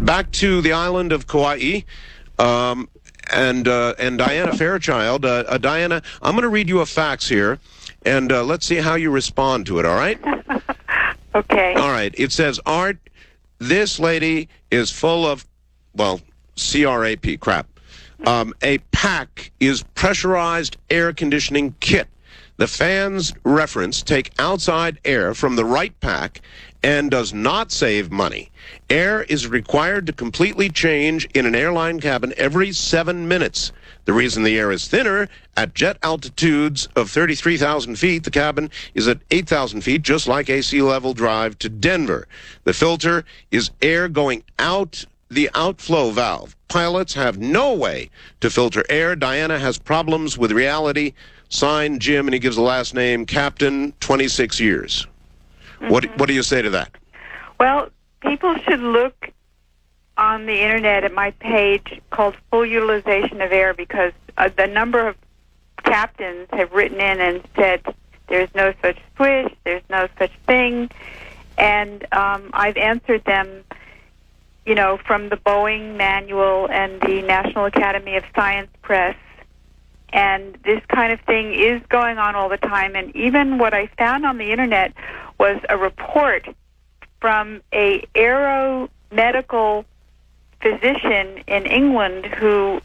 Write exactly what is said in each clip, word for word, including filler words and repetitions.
back to the island of Kauai. Um, and uh, and Diana Fairchild. Uh, uh, Diana, I'm going to read you a fax here, and uh, let's see how you respond to it, all right? Okay. All right. It says, Art, this lady is full of, well, C R A P, crap. Um, a pack is pressurized air conditioning kit. The fans reference take outside air from the right pack and does not save money. Air is required to completely change in an airline cabin every seven minutes. The reason the air is thinner, at jet altitudes of thirty-three thousand feet, the cabin is at eight thousand feet, just like a sea level drive to Denver. The filter is air going out the outflow valve. Pilots have no way to filter air. Diana has problems with reality. Signed, Jim, and he gives the last name, Captain, twenty-six years. Mm-hmm. What What do you say to that? Well, people should look on the internet at my page called Full Utilization of Air, because uh, the number of captains have written in and said there's no such swish, there's no such thing, and um, I've answered them, you know, from the Boeing manual and the National Academy of Science Press. And this kind of thing is going on all the time. And even what I found on the internet was a report from a aeromedical physician in England who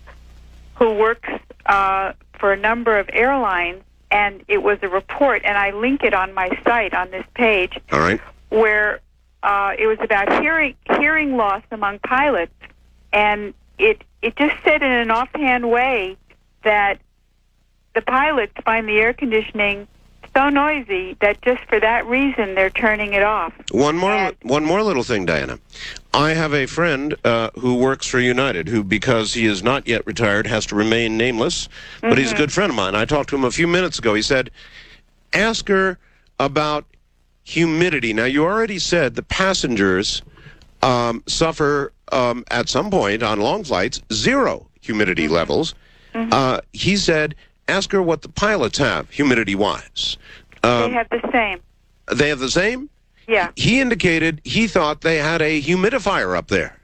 who works uh, for a number of airlines. And it was a report, and I link it on my site on this page. All right. Where uh, it was about hearing hearing loss among pilots, and it it just said in an offhand way that the pilots find the air conditioning so noisy that just for that reason they're turning it off. One more, and, one more little thing, Diana. I have a friend uh, who works for United, who, because he is not yet retired, has to remain nameless, but mm-hmm. he's a good friend of mine. I talked to him a few minutes ago. He said, ask her about humidity. Now, you already said the passengers um, suffer um, at some point on long flights zero humidity mm-hmm. levels. Mm-hmm. Uh, he said, ask her what the pilots have, humidity-wise. Um, they have the same. They have the same? Yeah. He indicated he thought they had a humidifier up there.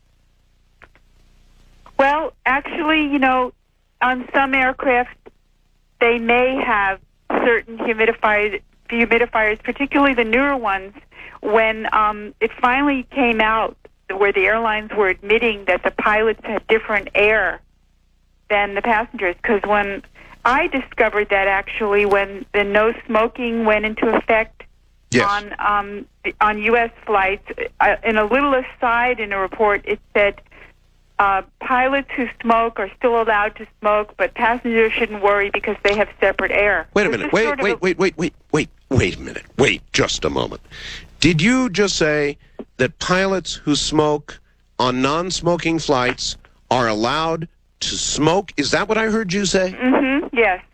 Well, actually, you know, on some aircraft, they may have certain humidifiers, humidifiers, particularly the newer ones. When um, it finally came out where the airlines were admitting that the pilots had different air than the passengers, because when I discovered that actually when the no smoking went into effect yes. on um, on U S flights, uh, in a little aside in a report, it said uh, pilots who smoke are still allowed to smoke, but passengers shouldn't worry because they have separate air. Wait a minute. Wait, sort of wait, a- wait, wait, wait, wait, wait a minute. Wait just a moment. Did you just say that pilots who smoke on non-smoking flights are allowed to smoke? Is that what I heard you say? Mm-hmm, yes.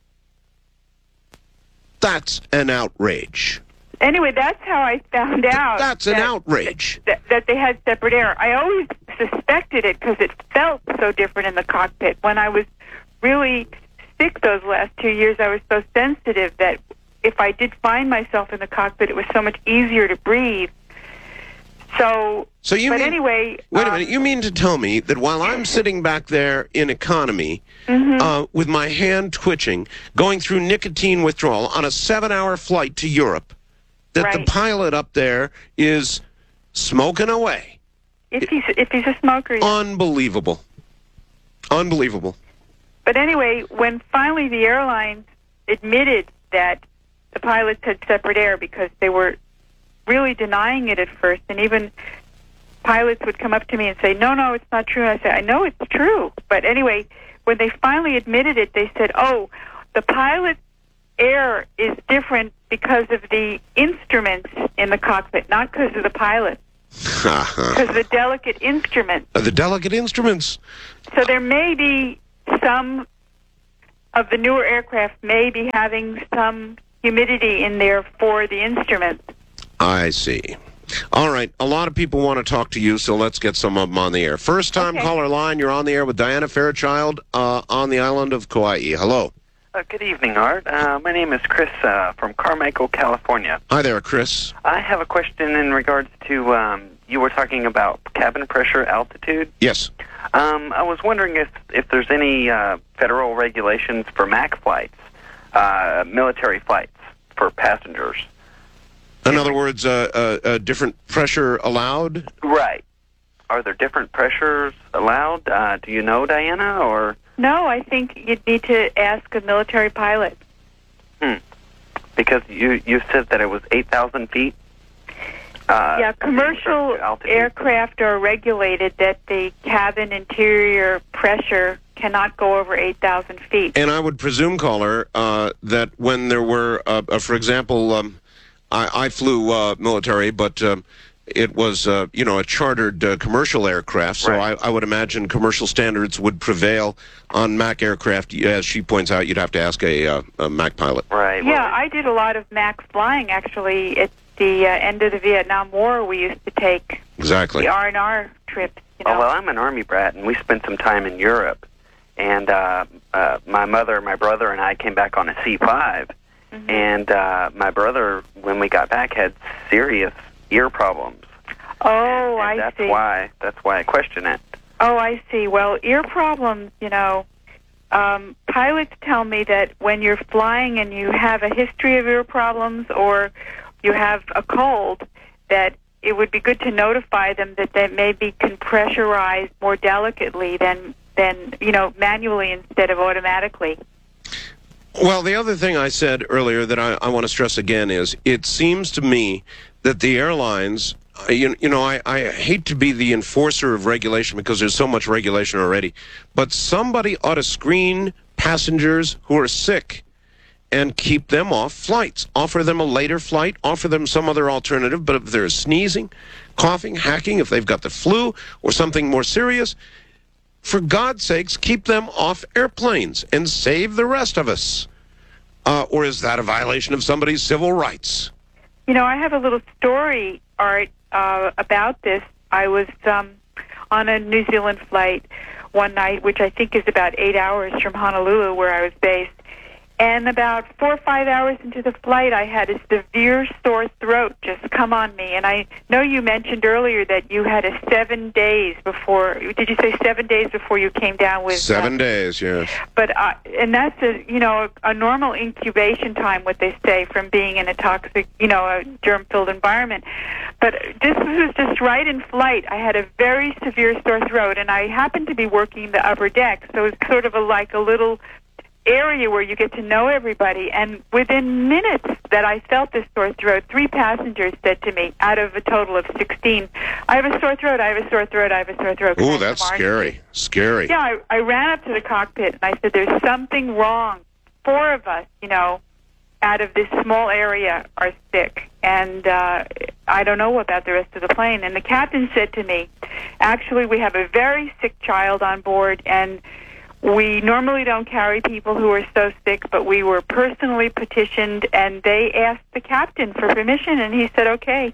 That's an outrage. Anyway, that's how I found out. That's an that, outrage. That, that they had separate air. I always suspected it because it felt so different in the cockpit. When I was really sick those last two years, I was so sensitive that if I did find myself in the cockpit, it was so much easier to breathe. So, so you but mean, anyway... Wait um, a minute. You mean to tell me that while I'm sitting back there in economy, mm-hmm. uh, with my hand twitching, going through nicotine withdrawal on a seven-hour flight to Europe, that right. the pilot up there is smoking away? If he's, if he's a smoker... Yeah. Unbelievable. Unbelievable. But anyway, when finally the airlines admitted that the pilots had separate air because they were really denying it at first, and even pilots would come up to me and say, no, no, it's not true. And I say, I know it's true. But anyway, when they finally admitted it, they said, oh, the pilot's air is different because of the instruments in the cockpit, not because of the pilot. Because of the delicate instruments. Uh, the delicate instruments. So there may be some of the newer aircraft may be having some humidity in there for the instruments. I see. All right. A lot of people want to talk to you, so let's get some of them on the air. First time okay. caller line, you're on the air with Diana Fairchild uh, on the island of Kauai. Hello. Uh, good evening, Art. Uh, my name is Chris uh, from Carmichael, California. Hi there, Chris. I have a question in regards to, um, you were talking about cabin pressure altitude. Yes. Um, I was wondering if, if there's any uh, federal regulations for M A C flights, uh, military flights for passengers. In other words, uh, uh, uh, different pressure allowed? Right. Are there different pressures allowed? Uh, do you know, Diana, or... No, I think you'd need to ask a military pilot. Hmm. Because you, you said that it was eight thousand feet? Uh, yeah, commercial aircraft are regulated that the cabin interior pressure cannot go over eight thousand feet. And I would presume, caller, uh, that when there were, uh, uh, for example, um, I, I flew uh, military, but... Um, It was, uh, you know, a chartered uh, commercial aircraft, so right. I, I would imagine commercial standards would prevail on M A C aircraft. As she points out, you'd have to ask a, uh, a M A C pilot. Right. Yeah, well, I did a lot of M A C flying, actually. At the uh, end of the Vietnam War, we used to take Exactly. the R and R trips. You know? Oh, well, I'm an Army brat, and we spent some time in Europe. And uh, uh, my mother, my brother, and I came back on a C five. Mm-hmm. And uh, my brother, when we got back, had serious ear problems. Oh, and I that's see. Why, that's why I question it. Oh, I see. Well, ear problems, you know, um, pilots tell me that when you're flying and you have a history of ear problems or you have a cold, that it would be good to notify them that they maybe can pressurize more delicately than, than you know, manually instead of automatically. Well, the other thing I said earlier that I, I want to stress again is it seems to me that the airlines, uh, you, you know, I, I hate to be the enforcer of regulation because there's so much regulation already, but somebody ought to screen passengers who are sick and keep them off flights. Offer them a later flight, offer them some other alternative, but if they're sneezing, coughing, hacking, if they've got the flu or something more serious, for God's sakes, keep them off airplanes and save the rest of us. Uh, or is that a violation of somebody's civil rights? You know, I have a little story, Art, uh, about this. I was um, on a New Zealand flight one night, which I think is about eight hours from Honolulu, where I was based. And about four or five hours into the flight, I had a severe sore throat just come on me. And I know you mentioned earlier that you had a seven days before. Did you say seven days before you came down with seven uh, days? Yes. But uh, and that's a you know a normal incubation time, what they say, from being in a toxic, you know, a germ-filled environment. But this was just right in flight. I had a very severe sore throat, and I happened to be working the upper deck, so it's sort of a like a little area where you get to know everybody. And within minutes that I felt this sore throat, three passengers said to me, out of a total of sixteen, I have a sore throat, I have a sore throat, I have a sore throat. Ooh, that's scary. Scary. Yeah, I, I ran up to the cockpit and I said, there's something wrong. Four of us, you know, out of this small area are sick. And uh, I don't know about the rest of the plane. And the captain said to me, actually, we have a very sick child on board, and we normally don't carry people who are so sick, but we were personally petitioned, and they asked the captain for permission, and he said, okay.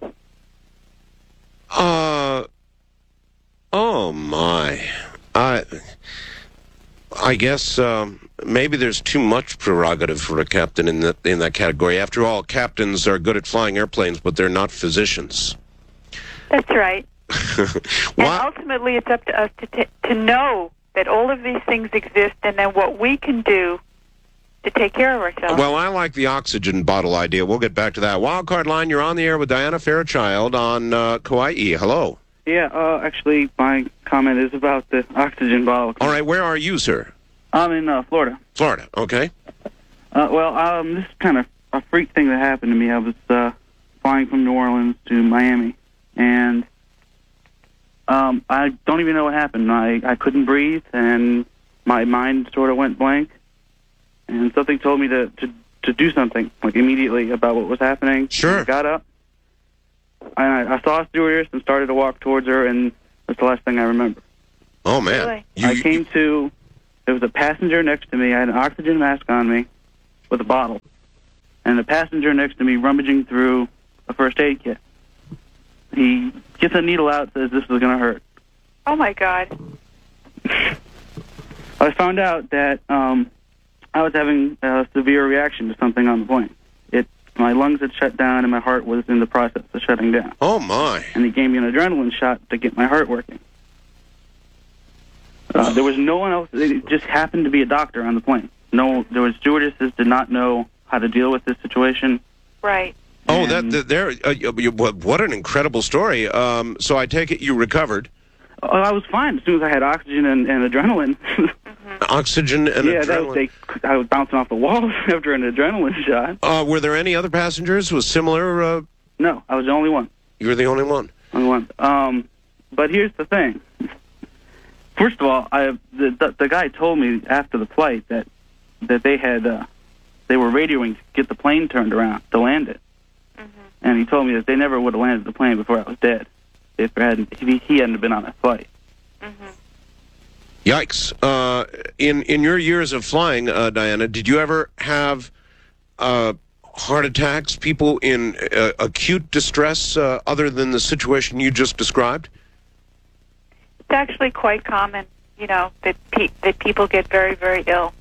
Uh, oh, my. I, I guess um, maybe there's too much prerogative for a captain in that, in that category. After all, captains are good at flying airplanes, but they're not physicians. That's right. And Why- ultimately, it's up to us to t- to know that all of these things exist, and then what we can do to take care of ourselves. Well, I like the oxygen bottle idea. We'll get back to that. Wildcard line, you're on the air with Diana Fairchild on uh, Kauai. Hello. Yeah, uh, actually, my comment is about the oxygen bottle. All right, where are you, sir? I'm in uh, Florida. Florida, okay. Uh, well, um, this is kind of a freak thing that happened to me. I was uh, flying from New Orleans to Miami, and um, I don't even know what happened. I, I couldn't breathe, and my mind sort of went blank, and something told me to, to, to do something, like immediately, about what was happening. Sure. I got up, and I, I saw a stewardess and started to walk towards her, and that's the last thing I remember. Oh, man. Really? You, I came to, there was a passenger next to me. I had an oxygen mask on me with a bottle. And the passenger next to me rummaging through a first aid kit. He gets a needle out, says this is going to hurt. Oh, my God. I found out that um, I was having a severe reaction to something on the plane. It, my lungs had shut down, and my heart was in the process of shutting down. Oh, my. And he gave me an adrenaline shot to get my heart working. Uh, there was no one else. It just happened to be a doctor on the plane. No, there was stewardesses did not know how to deal with this situation. Right. Oh, that, And- that there. Uh, you- you- what what an incredible story. Um, so I take it you recovered. Oh, I was fine as soon as I had oxygen and, and adrenaline. Oxygen and yeah, that, adrenaline. they, I was bouncing off the walls after an adrenaline shot. Uh, were there any other passengers with similar? Uh, No, I was the only one. you were the only one. Only one. Um, but here's the thing. First of all, I the, the the guy told me after the flight that that they had uh, they were radioing to get the plane turned around to land it, Mm-hmm. and he told me that they never would have landed the plane before I was dead if there hadn't if he, he hadn't been on that flight. Mm-hmm. Yikes! Uh, in in your years of flying, uh, Diana, did you ever have uh, heart attacks? People in uh, acute distress, uh, other than the situation you just described? It's actually quite common, you know, that pe- that people get very, very ill.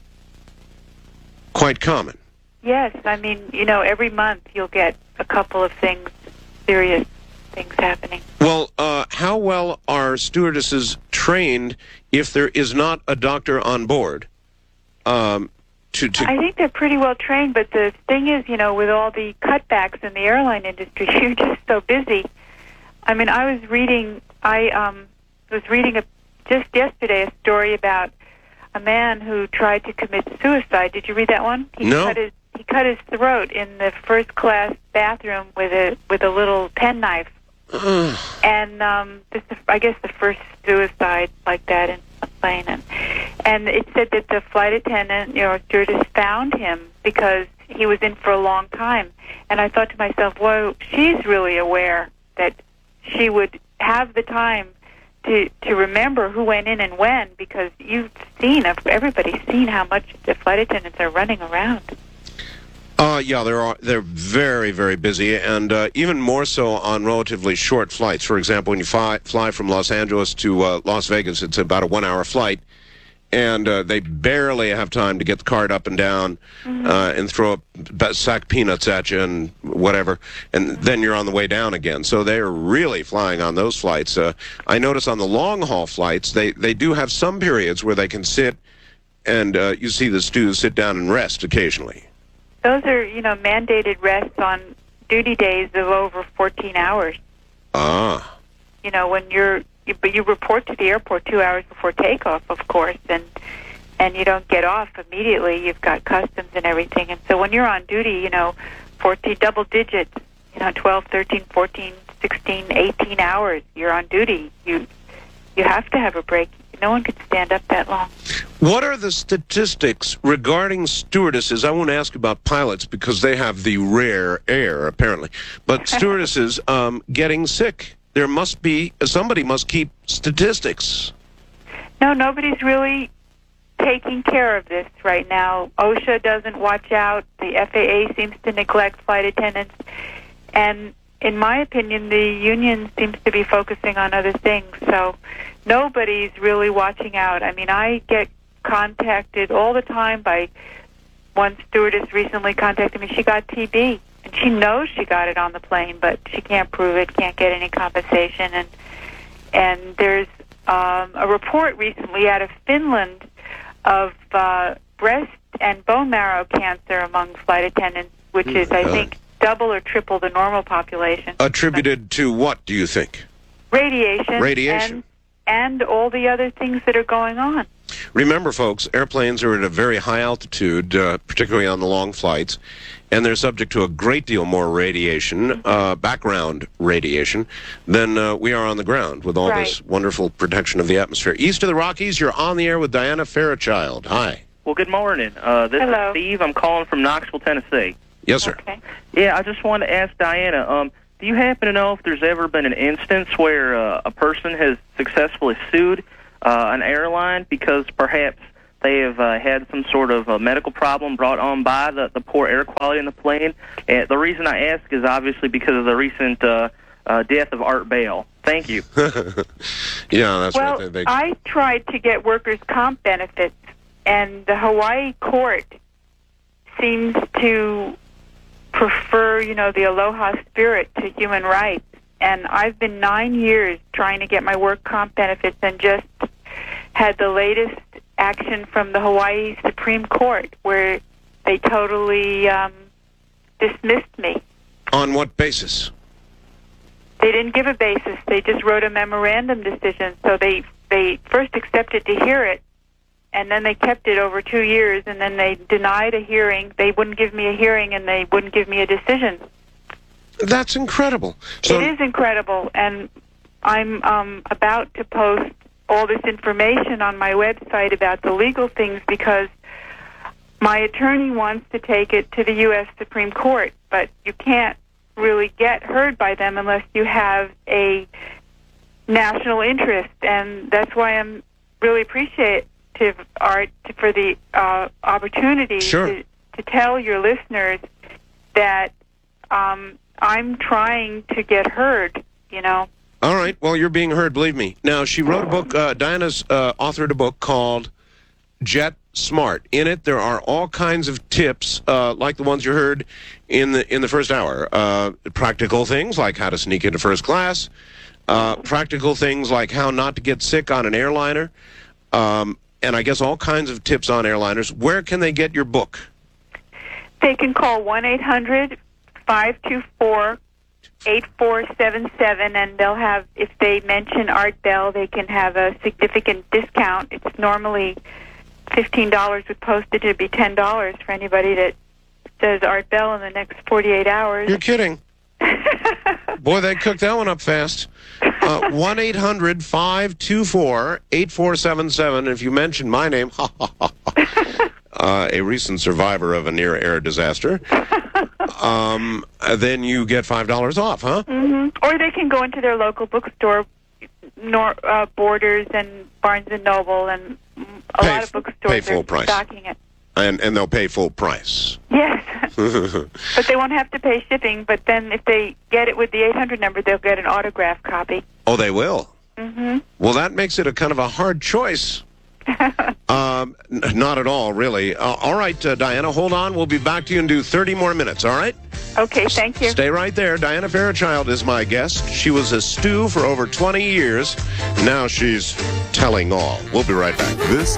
Quite common. Yes, I mean, you know, every month you'll get a couple of things, serious things happening. Well, uh, how well are stewardesses trained if there is not a doctor on board? Um, to, to I think they're pretty well trained, but the thing is, you know, with all the cutbacks in the airline industry, you're just so busy. I mean, I was reading, I um, was reading a, just yesterday a story about a man who tried to commit suicide. Did you read that one? He No. Cut his, he cut his throat in the first class bathroom with a with a little penknife. And um, this is, I guess, the first suicide like that in a plane. And, and it said that the flight attendant, you know, stewardess found him because he was in for a long time. And I thought to myself, well, she's really aware that she would have the time to to remember who went in and when, because you've seen, everybody's seen how much the flight attendants are running around. Uh, yeah, they're all, they're very, very busy, and uh, even more so on relatively short flights. For example, when you fly, fly from Los Angeles to uh, Las Vegas, it's about a one-hour flight, and uh, they barely have time to get the cart up and down Mm-hmm. uh, and throw a sack of peanuts at you and whatever, and then you're on the way down again. So they're really flying on those flights. Uh, I notice on the long-haul flights, they, they do have some periods where they can sit, and uh, you see the stews sit down and rest occasionally. Those are, you know, mandated rests on duty days of over fourteen hours. Ah. You know, when you're, you, but you report to the airport two hours before takeoff, of course, and and you don't get off immediately. You've got customs and everything, and so when you're on duty, you know, fourteen double digits, you know, twelve, thirteen, fourteen, sixteen, eighteen hours. You're on duty. You you have to have a break. No one could stand up that long. What are the statistics regarding stewardesses? I won't ask about pilots because they have the rare air, apparently. But stewardesses um, getting sick. There must be, somebody must keep statistics. No, nobody's really taking care of this right now. OSHA doesn't watch out. The F A A seems to neglect flight attendants. And in my opinion, the union seems to be focusing on other things. So nobody's really watching out. I mean, I get contacted all the time by one stewardess recently contacted me. She got T B, and she knows she got it on the plane, but she can't prove it, can't get any compensation. And and there's um, a report recently out of Finland of uh, breast and bone marrow cancer among flight attendants, which is, I God. think, double or triple the normal population. Attributed to what, do you think? Radiation. Radiation. And, and all the other things that are going on. Remember, folks, airplanes are at a very high altitude, uh, particularly on the long flights, and they're subject to a great deal more radiation, uh, background radiation, than uh, we are on the ground with all Right. this wonderful protection of the atmosphere. East of the Rockies, you're on the air with Diana Fairchild. Hi. Well, good morning. Uh, this Hello. is Steve. I'm calling from Knoxville, Tennessee. Yes, sir. Okay. Yeah, I just wanted to ask Diana, um, do you happen to know if there's ever been an instance where uh, a person has successfully sued uh, an airline because perhaps they have uh, had some sort of uh, medical problem brought on by the, the poor air quality in the plane? And the reason I ask is obviously because of the recent uh, uh, death of Art Bale. Thank you. Yeah, that's Well, right. They, they, I tried to get workers' comp benefits and the Hawaii court seems to prefer, you know, the aloha spirit to human rights. And I've been nine years trying to get my work comp benefits and just had the latest action from the Hawaii Supreme Court where they totally um, dismissed me. On what basis? They didn't give a basis. They just wrote a memorandum decision. So they they first accepted to hear it, and then they kept it over two years, and then they denied a hearing. They wouldn't give me a hearing, and they wouldn't give me a decision. That's incredible. So, It is incredible, and I'm um, about to post all this information on my website about the legal things because my attorney wants to take it to the U S Supreme Court, but you can't really get heard by them unless you have a national interest, and that's why I'm really appreciative, Art, for the uh, opportunity Sure. to, to tell your listeners that um, I'm trying to get heard, you know. all right. Well, you're being heard, believe me. Now, she wrote a book, uh, Diana's uh, authored a book called Jet Smart. In it, there are all kinds of tips, uh, like the ones you heard in the in the first hour. Uh, practical things like how to sneak into first class. Uh, practical things like how not to get sick on an airliner. Um, and I guess all kinds of tips on airliners. Where can they get your book? They can call one eight hundred five two four eight four seven seven, and they'll have, if they mention Art Bell, they can have a significant discount. It's normally fifteen dollars with postage. It'd be ten dollars for anybody that says Art Bell in the next forty-eight hours. You're kidding. Boy, they cooked that one up fast. Uh, one eight hundred five two four eight four seven seven. If you mention my name, uh, a recent survivor of a near-air disaster, um, then you get five dollars off, huh? hmm Or they can go into their local bookstore, nor, uh, Borders and Barnes and Noble, and a Pay lot f- of bookstores pay full are price. stocking it. And, and they'll pay full price. Yes. But they won't have to pay shipping, but then if they get it with the eight hundred number, they'll get an autograph copy. Oh, they will? hmm Well, that makes it a kind of a hard choice. um, n- not at all, really. Uh, all right, uh, Diana, hold on. We'll be back to you and do thirty more minutes, all right? Okay, thank you. Stay right there. Diana Fairchild is my guest. She was a stew for over twenty years. Now she's telling all. We'll be right back. This